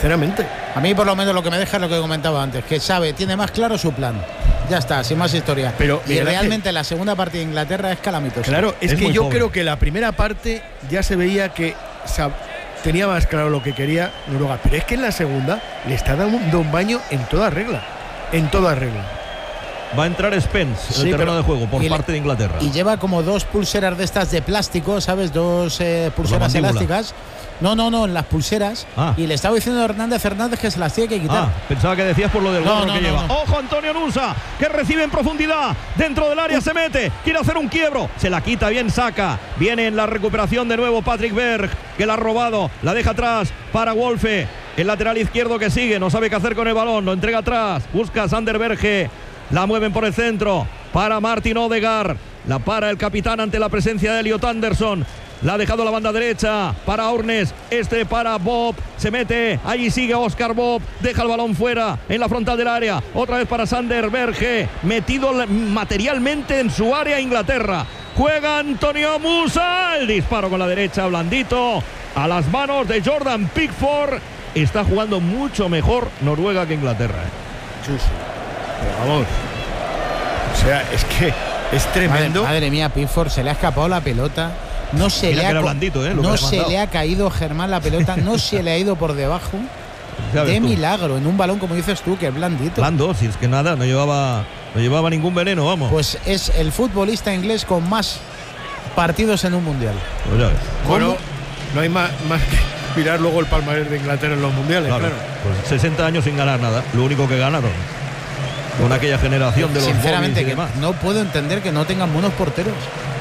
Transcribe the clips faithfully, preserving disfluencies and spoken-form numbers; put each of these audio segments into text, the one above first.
sinceramente. A mí por lo menos lo que me deja es lo que comentaba antes, que sabe, tiene más claro su plan. Ya está, sin más historia. Pero y realmente que... la segunda parte de Inglaterra es calamitosa. Claro, es, es que yo pobre. creo que la primera parte ya se veía que sab- tenía más claro lo que quería Noruega, pero es que en la segunda le está dando un baño en toda regla. En toda regla. Va a entrar Spence en Sí, el terreno pero- de juego por y le- parte de Inglaterra. Y lleva como dos pulseras de estas de plástico, ¿sabes? Dos eh, pulseras mandíbula. elásticas. No, no, no, en las pulseras. Ah. Y le estaba diciendo a Hernández Hernández que se las tiene que quitar. Ah, pensaba que decías por lo del No, gorro no, que no, lleva. no. Ojo Antonio Nusa, que recibe en profundidad. Dentro del área se mete. Quiere hacer un quiebro. Se la quita bien, saca. Viene en la recuperación de nuevo Patrick Berg, que la ha robado. La deja atrás para Wolfe. El lateral izquierdo que sigue. No sabe qué hacer con el balón. Lo entrega atrás. Busca a Sander Berge. La mueven por el centro para Martin Odegaard. La para el capitán ante la presencia de Elliot Anderson. La ha dejado la banda derecha para Aurnes. Este para Bob. Se mete. Allí sigue Oscar Bob. Deja el balón fuera en la frontal del área. Otra vez para Sander Berge. Metido materialmente en su área Inglaterra. Juega Antonio Musa. El disparo con la derecha blandito. A las manos de Jordan Pickford. Está jugando mucho mejor Noruega que Inglaterra. Sí, sí. Pero vamos. O sea, es que es tremendo. Madre, madre mía, Pickford, se le ha escapado la pelota. No se, Mira le que ha, era co- blandito, ¿eh? Lo que no le ha se mandado. le ha caído Germán la pelota, no se le ha ido por debajo. Ya ves De tú. milagro, en un balón, como dices tú, que es blandito. Blando, si es que nada, no llevaba, no llevaba ningún veneno, vamos. Pues es el futbolista inglés con más partidos en un mundial. Pues ya ves. Bueno, no hay más, más que mirar luego el palmarés de Inglaterra en los mundiales, Claro, claro. pues sesenta años sin ganar nada. Lo único que ganaron con aquella generación de los Sinceramente, Bobbies y que demás. no puedo entender que no tengan buenos porteros.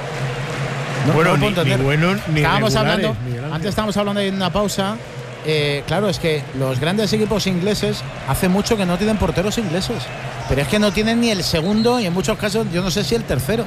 No, Bueno, no ni, puedo ni entender. buenos ni Estábamos regulares, hablando, Miguel Ángel. antes estábamos hablando en una pausa. Eh, claro, es que los grandes equipos ingleses hace mucho que no tienen porteros ingleses, pero es que no tienen ni el segundo y en muchos casos yo no sé si el tercero.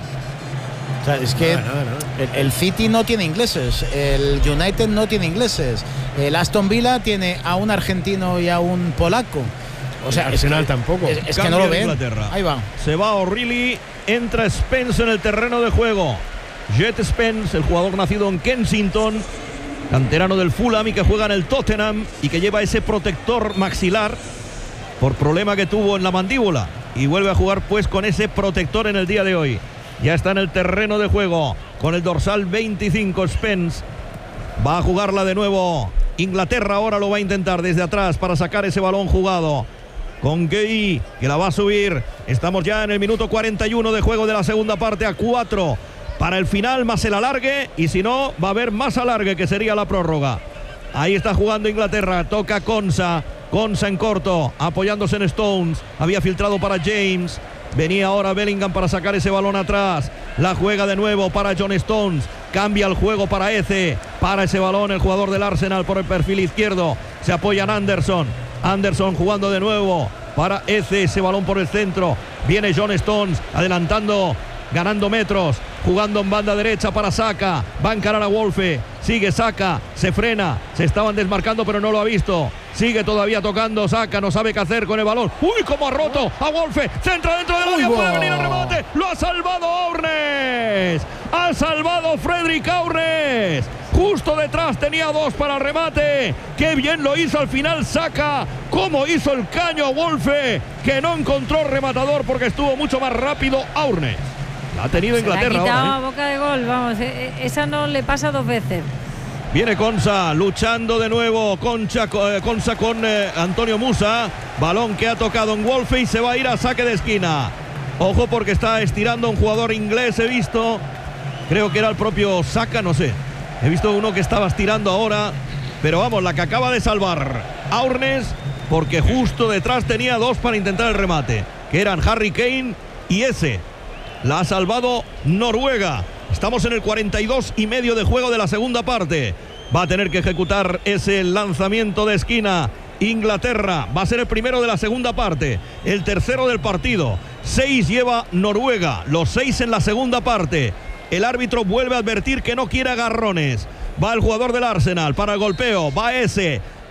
O sea, es que Nada, nada, nada. El, el City no tiene ingleses, el United no tiene ingleses, el Aston Villa tiene a un argentino y a un polaco. O sea, El es Arsenal que, tampoco. Es, es que Cambio no lo de ven. Inglaterra. Ahí va. Se va O'Reilly, entra Spence en el terreno de juego. Jet Spence, el jugador nacido en Kensington, canterano del Fulham y que juega en el Tottenham y que lleva ese protector maxilar por problema que tuvo en la mandíbula y vuelve a jugar pues con ese protector en el día de hoy. Ya está en el terreno de juego con el dorsal veinticinco. Spence va a jugarla de nuevo. Inglaterra ahora lo va a intentar desde atrás para sacar ese balón jugado con Gay, que la va a subir. Estamos ya en el minuto cuarenta y uno de juego de la segunda parte, a cuatro para el final más el alargue, y si no va a haber más alargue, que sería la prórroga. Ahí está jugando Inglaterra, toca Konsa, Konsa en corto, apoyándose en Stones, había filtrado para James, venía ahora Bellingham para sacar ese balón atrás, la juega de nuevo para John Stones, cambia el juego para Eze, para ese balón el jugador del Arsenal por el perfil izquierdo, se apoya en Anderson, Anderson jugando de nuevo para Eze, ese balón por el centro, viene John Stones adelantando, ganando metros, jugando en banda derecha para Saka, va a encarar a Wolfe, sigue Saka, se frena, se estaban desmarcando pero no lo ha visto, sigue todavía tocando Saka, no sabe qué hacer con el balón, uy, cómo ha roto a Wolfe, centra dentro del área, puede venir el remate, lo ha salvado Aurnes, ha salvado Fredrik Aurnes, justo detrás tenía dos para el remate, qué bien lo hizo al final Saka, cómo hizo el caño a Wolfe, que no encontró rematador porque estuvo mucho más rápido Aurnes. La ha tenido Inglaterra Se la ha quitado ahora, a ¿eh? boca de gol, vamos, eh, esa no le pasa dos veces. Viene Konsa luchando de nuevo. Concha, eh, Konsa con eh, Antonio Musa. Balón que ha tocado en Wolfe y se va a ir a saque de esquina. Ojo porque está estirando un jugador inglés, he visto. Creo que era el propio Saka, no sé. He visto uno que estaba estirando ahora. Pero vamos, la que acaba de salvar Aurnes, porque justo detrás tenía dos para intentar el remate, que eran Harry Kane y ese. La ha salvado Noruega. Estamos en el cuarenta y dos y medio de juego de la segunda parte. Va a tener que ejecutar ese lanzamiento de esquina Inglaterra. Va a ser el primero de la segunda parte, el tercero del partido. Seis lleva Noruega, los seis en la segunda parte. El árbitro vuelve a advertir que no quiere agarrones. Va el jugador del Arsenal para el golpeo. Va ese.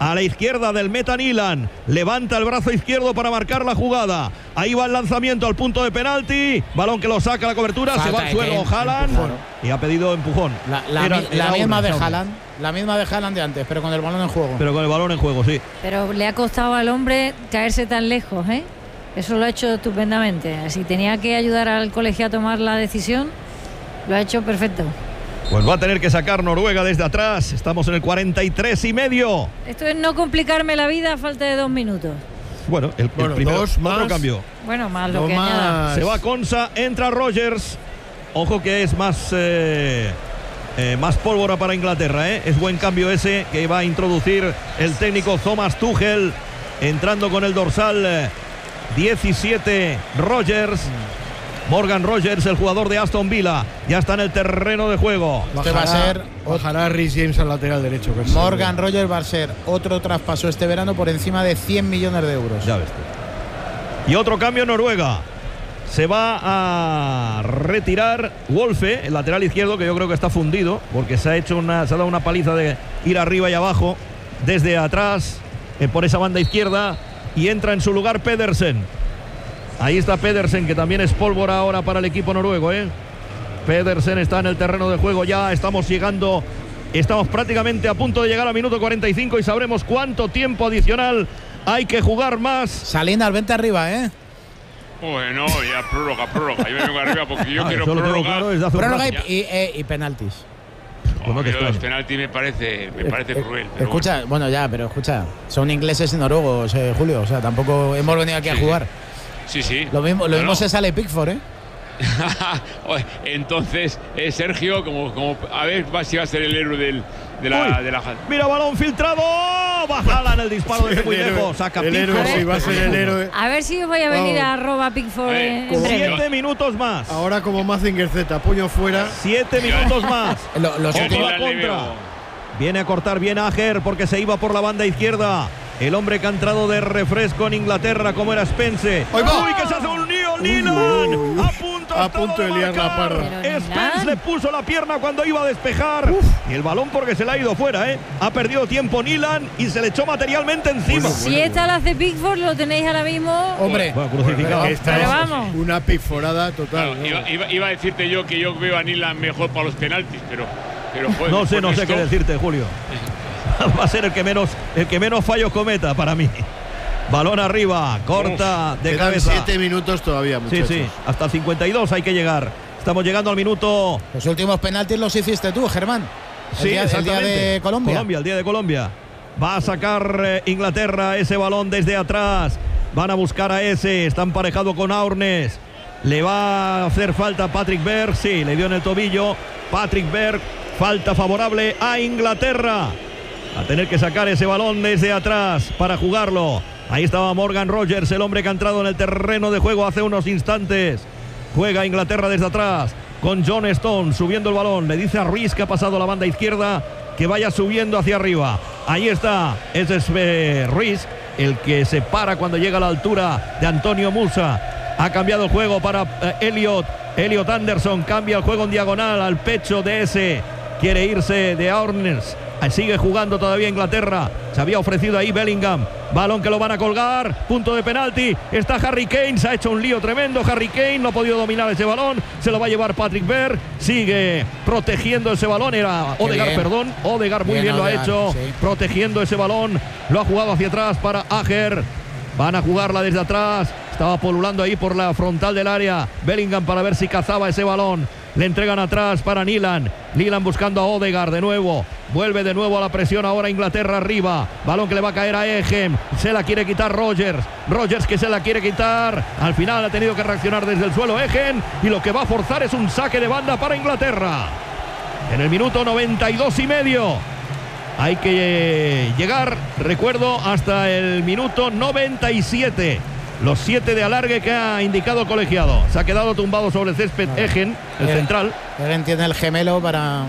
a la izquierda del meta Nilan, levanta el brazo izquierdo para marcar la jugada, ahí va el lanzamiento al punto de penalti, balón que lo saca la cobertura, Falta se va al de suelo Kane. Haaland Claro. y ha pedido empujón. La, la, Era- mi- era la misma una, de era una. Haaland, la misma de Haaland de antes, pero con el balón en juego. Pero con el balón en juego, sí. Pero le ha costado al hombre caerse tan lejos, ¿eh? Eso lo ha hecho estupendamente. Si tenía que ayudar al colegio a tomar la decisión, lo ha hecho perfecto. Pues va a tener que sacar Noruega desde atrás. Estamos en el cuarenta y tres y medio. Esto es no complicarme la vida a falta de dos minutos. Bueno, el, el Bueno, primero, dos otro más. cambio. Bueno, más lo No que añada. más. Se va Konsa, entra Rogers. Ojo que es más eh, eh, más pólvora para Inglaterra, ¿eh? Es buen cambio ese que va a introducir el técnico Thomas Tuchel, entrando con el dorsal eh, diecisiete Rogers. Morgan Rogers, el jugador de Aston Villa, ya está en el terreno de juego. Este va a ser Bajará Rhys James al lateral derecho. que es Morgan seguro. Rogers va a ser otro traspaso este verano por encima de cien millones de euros. Ya ves tú. Y otro cambio en Noruega. Se va a retirar Wolfe, el lateral izquierdo, que yo creo que está fundido, porque se ha hecho una, se ha dado una paliza de ir arriba y abajo, desde atrás, eh, por esa banda izquierda, y entra en su lugar Pedersen. Ahí está Pedersen, que también es pólvora ahora para el equipo noruego, ¿eh? Pedersen está en el terreno de juego ya, estamos llegando, estamos prácticamente a punto de llegar al minuto cuarenta y cinco y sabremos cuánto tiempo adicional hay que jugar más. Salinas, vente arriba, ¿eh? Bueno, ya prórroga, prórroga. Yo me vengo arriba porque yo Ah, quiero eso lo tengo prórroga. claro desde hace un Prórroga rato. y, y, eh, y penaltis. Pues no te Yo los extraña. penaltis me parece, me parece Eh, cruel. pero Escucha, bueno. ya, pero escucha, son ingleses y noruegos, eh, Julio. O sea, tampoco hemos venido aquí a Sí, jugar. bueno. Sí, sí. Lo mismo, lo No, mismo no. se sale Pickford, ¿eh? Oye, entonces, eh, Sergio, como, como a ver va- si va a ser el héroe del, de la. Uy, de la mira, balón filtrado. Va Haaland el disparo desde muy El héroe, lejos. Saca el héroe, Pickford. sí, va a ser el héroe. A ver si os voy a venir Vamos. a arroba Pickford A ver, en, en como breve. Siete minutos más. Ahora como Mazinger Z, puño fuera. Siete minutos más. Lo- los Yo Ojo ni últimos- la la le contra. veo. Viene a cortar bien a Ajer porque se iba por la banda izquierda. El hombre que ha entrado de refresco en Inglaterra, como era Spence. ¡Ahí va! ¡Uy, que se hace un lío! Uy, ¡Nilan! uy, uy. A punto, A ha estado punto de liar la marcar. parda. Pero Spence Nilan. le puso la pierna cuando iba a despejar. Y el balón porque se le ha ido fuera, ¿eh? Ha perdido tiempo Nilan y se le echó materialmente encima. Si esta la hace Pickford, lo tenéis ahora mismo. Hombre, Bueno, crucificado. Esta Pero es vamos. una piforada total. Claro, ¿no? iba, iba- iba a decirte yo que yo veo a Nilan mejor para los penaltis, pero. pero joder, No sé, después no de sé qué esto- decirte, Julio. Va a ser el que menos, el que menos fallos cometa para mí. Balón arriba, corta de Quedan cabeza. siete minutos todavía, Sí, muchachos. sí, hasta el cincuenta y dos hay que llegar. Estamos llegando al minuto. los últimos penaltis los hiciste tú, Germán. El Sí, día, el día exactamente. de Colombia. Colombia, el día de Colombia. Va a sacar eh, Inglaterra ese balón desde atrás. Van a buscar a ese. Está emparejado con Aurnes. Le va a hacer falta a Patrick Berg. Sí, le dio en el tobillo. Patrick Berg. Falta favorable a Inglaterra. A tener que sacar ese balón desde atrás para jugarlo. Ahí estaba Morgan Rogers, el hombre que ha entrado en el terreno de juego hace unos instantes. Juega Inglaterra desde atrás con John Stone subiendo el balón. Le dice a Ruiz, que ha pasado a la banda izquierda, que vaya subiendo hacia arriba. Ahí está, ese es eh, Ruiz, el que se para cuando llega a la altura de Antonio Musa. Ha cambiado el juego para eh, Elliot. Elliot Anderson cambia el juego en diagonal al pecho de ese. Quiere irse de Aurnes. Sigue jugando todavía Inglaterra. Se había ofrecido ahí Bellingham. Balón que lo van a colgar. Punto de penalti. Está Harry Kane. Se ha hecho un lío tremendo. Harry Kane no ha podido dominar ese balón. Se lo va a llevar Patrick Berg. Sigue protegiendo ese balón. Era Qué Odegaard, bien. perdón. Odegaard muy bien, Bien, lo ha Odegaard, hecho. sí. Protegiendo ese balón. Lo ha jugado hacia atrás para Ajer. Van a jugarla desde atrás. Estaba polulando ahí por la frontal del área Bellingham para ver si cazaba ese balón. Le entregan atrás para Nilan. Nilan buscando a Odegaard de nuevo. Vuelve de nuevo a la presión ahora Inglaterra arriba. Balón que le va a caer a Egem. Se la quiere quitar Rogers. Rogers que se la quiere quitar. Al final ha tenido que reaccionar desde el suelo Egem. Y lo que va a forzar es un saque de banda para Inglaterra. En el minuto noventa y dos y medio. Hay que llegar, recuerdo, hasta el minuto noventa y siete. Los siete de alargue que ha indicado el colegiado. Se ha quedado tumbado sobre el césped Egen, el Egen. central. Egen tiene el gemelo para.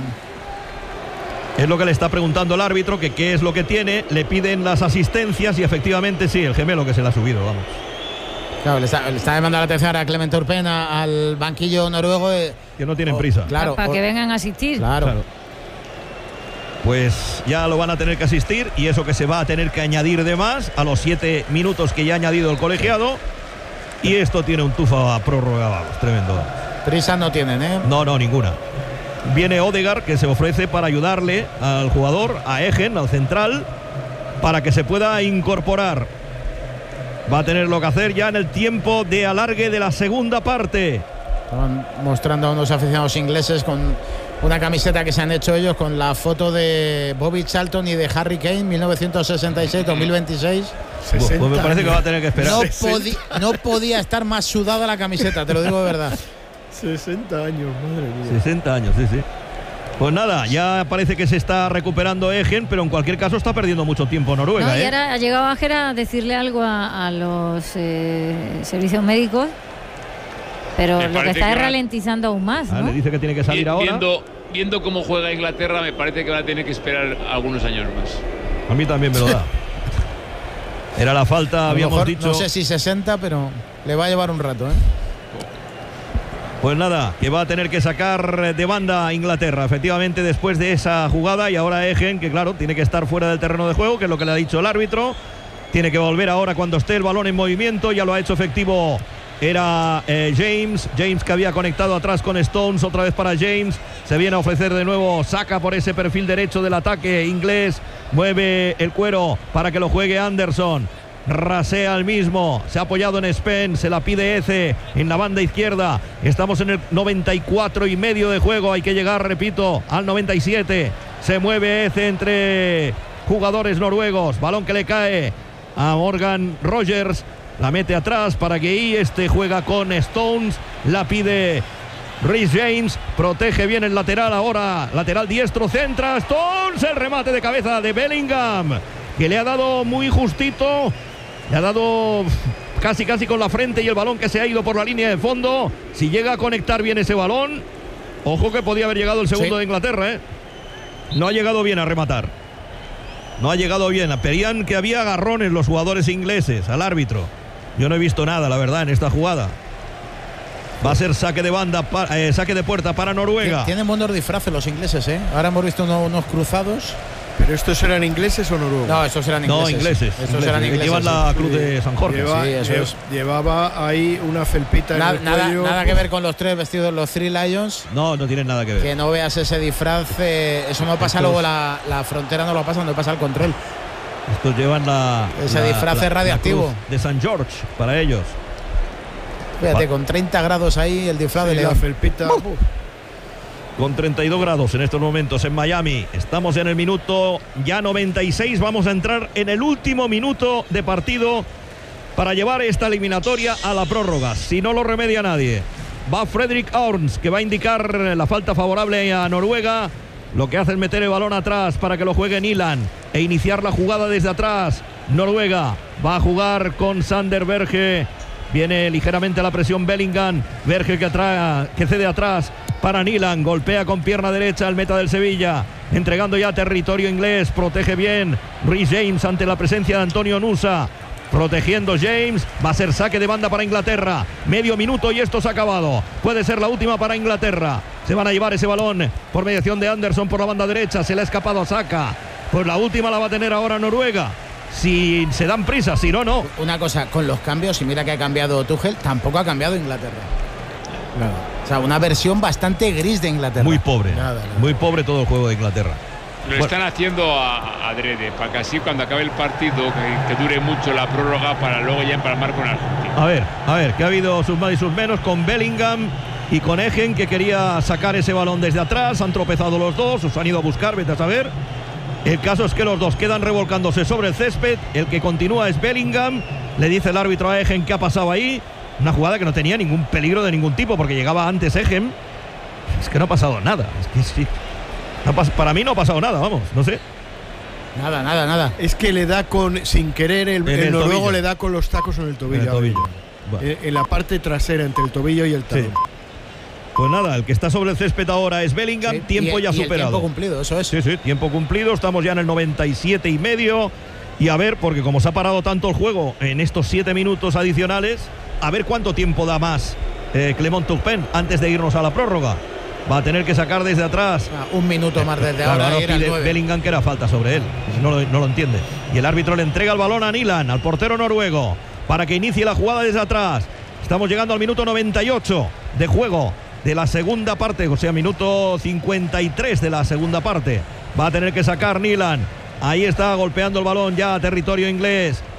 Es lo que le está preguntando el árbitro, que qué es lo que tiene. Le piden las asistencias y efectivamente sí, el gemelo que se le ha subido, vamos. Claro, le está, le está demandando la atención a Clement Turpen a- al banquillo noruego. eh, Que no tienen o- prisa. Claro. para o- que vengan a asistir. Claro. Claro. pues ya lo van a tener que asistir, y eso que se va a tener que añadir de más a los siete minutos que ya ha añadido el colegiado. Y esto tiene un tufa a prórroga, vamos, tremendo. Prisa no tienen, ¿eh? No, no, ninguna. Viene Odegaard, que se ofrece para ayudarle al jugador, a Egen, al central, para que se pueda incorporar. Va a tener lo que hacer ya en el tiempo de alargue de la segunda parte. Estaban mostrando a unos aficionados ingleses con una camiseta que se han hecho ellos con la foto de Bobby Charlton y de Harry Kane, mil novecientos sesenta y seis dos mil veintiséis. Pues me parece que va a tener que esperar. No, podi- no podía estar más sudada la camiseta, te lo digo de verdad. sesenta años, madre mía. sesenta años, sí, sí. Pues nada, ya parece que se está recuperando Egen, pero en cualquier caso está perdiendo mucho tiempo Noruega. No, y ¿eh? ahora ha llegado Ajer a decirle algo a, a los eh, servicios médicos, pero Me lo que parece está que es va- ralentizando aún más, Ah, ¿no? le dice que tiene que salir Vi- ahora. Viendo, viendo cómo juega Inglaterra, me parece que va a tener que esperar algunos años más. A mí también me lo da. Era la falta, A lo habíamos mejor, dicho. no sé si sesenta, pero le va a llevar un rato, ¿eh? Pues nada, que va a tener que sacar de banda a Inglaterra, efectivamente, después de esa jugada. Y ahora Egen, que claro, tiene que estar fuera del terreno de juego, que es lo que le ha dicho el árbitro. Tiene que volver ahora cuando esté el balón en movimiento. Ya lo ha hecho efectivo. Era eh, James, James que había conectado atrás con Stones, otra vez para James, se viene a ofrecer de nuevo, saca por ese perfil derecho del ataque inglés, mueve el cuero para que lo juegue Anderson, rasea al mismo, se ha apoyado en Spence, se la pide Eze en la banda izquierda. Estamos en el noventa y cuatro y medio de juego, hay que llegar, repito, al noventa y siete. Se mueve Eze entre jugadores noruegos, balón que le cae a Morgan Rogers, la mete atrás para que ahí este juega con Stones, la pide Reece James, protege bien el lateral ahora, lateral diestro, centra Stones, el remate de cabeza de Bellingham, que le ha dado muy justito, le ha dado casi casi con la frente, y el balón que se ha ido por la línea de fondo. Si llega a conectar bien ese balón, ojo que podía haber llegado el segundo Sí. de Inglaterra, ¿eh? No ha llegado bien a rematar, no ha llegado bien. Pedían que había agarrones los jugadores ingleses al árbitro. Yo no he visto nada, la verdad, en esta jugada. Va a ser saque de banda, para, eh, saque de puerta para Noruega. Tienen buenos disfraces los ingleses, ¿eh? Ahora hemos visto uno- unos cruzados. ¿Pero estos eran ingleses o noruegos? No, estos eran ingleses. No, ingleses. Estos ingleses, eran que ingleses. llevan la cruz de San Jorge. Lleva- sí, eso lle- es. Llevaba ahí una felpita Na- en el nada, cuello. nada que ver con los tres vestidos, los Three Lions. No, no tienen nada que ver. Que no veas ese disfraz, eh, eso no pasa Estos- luego la, la frontera, no lo pasa, no pasa el control. Estos llevan la. Ese la- disfraz la- es radioactivo. la cruz de San George para ellos. Fíjate, Va- con treinta grados ahí el disfraz de Sí, la León. felpita. uf. Con treinta y dos grados en estos momentos en Miami. Estamos en el minuto ya noventa y seis. Vamos a entrar en el último minuto de partido para llevar esta eliminatoria a la prórroga. Si no lo remedia nadie. Va Fredrik Aarons, que va a indicar la falta favorable a Noruega. Lo que hace es meter el balón atrás para que lo juegue Nilan e iniciar la jugada desde atrás. Noruega va a jugar con Sander Berge. Viene ligeramente la presión Bellingham. Berge que, atrae, que cede atrás para Nilan. Golpea con pierna derecha el meta del Sevilla. Entregando ya territorio inglés. Protege bien Reece James ante la presencia de Antonio Nusa. Protegiendo James. Va a ser saque de banda para Inglaterra. Medio minuto y esto se ha acabado. Puede ser la última para Inglaterra. Se van a llevar ese balón por mediación de Anderson por la banda derecha. Se le ha escapado a Saka. Pues la última la va a tener ahora Noruega. Si se dan prisa, si no, no. Una cosa, con los cambios, y mira que ha cambiado Tuchel, tampoco ha cambiado Inglaterra. Nada. O sea, una versión bastante gris de Inglaterra. Muy pobre. Nada, nada. Muy pobre todo el juego de Inglaterra. Lo Bueno. están haciendo a, a adrede, para que así cuando acabe el partido, que, que dure mucho la prórroga, para luego ya empalmar con Argentina. A ver, a ver, que ha habido sus más y sus menos con Bellingham y con Egen, que quería sacar ese balón desde atrás. Han tropezado los dos, os han ido a buscar, vete a saber. El caso es que los dos quedan revolcándose sobre el césped. El que continúa es Bellingham. Le dice el árbitro a Egen qué ha pasado ahí. Una jugada que no tenía ningún peligro de ningún tipo porque llegaba antes Egen. Es que no ha pasado nada. Es que sí. No pas- para mí no ha pasado nada, vamos, no sé. Nada, nada, nada. Es que le da con, sin querer, el, En el el noruego tobillo. le da con los tacos en el tobillo. En el tobillo. ahora. Bueno. En, en la parte trasera, entre el tobillo y el talón. Sí. Pues nada, el que está sobre el césped ahora es Bellingham. Sí, Tiempo y- ya y el superado. tiempo cumplido, eso es. Sí, sí, tiempo cumplido. Estamos ya en el noventa y siete y medio. Y a ver, porque como se ha parado tanto el juego en estos siete minutos adicionales, a ver cuánto tiempo da más eh, Clement Turpin antes de irnos a la prórroga. Va a tener que sacar desde atrás. Ah, un minuto más desde Claro, ahora. ahora y era el pide nueve. Bellingham que era falta sobre él. No lo, no lo entiende. Y el árbitro le entrega el balón a Nilan, al portero noruego, para que inicie la jugada desde atrás. Estamos llegando al minuto noventa y ocho de juego de la segunda parte, o sea, minuto cincuenta y tres de la segunda parte. Va a tener que sacar Nilan. Ahí está golpeando el balón ya a territorio inglés.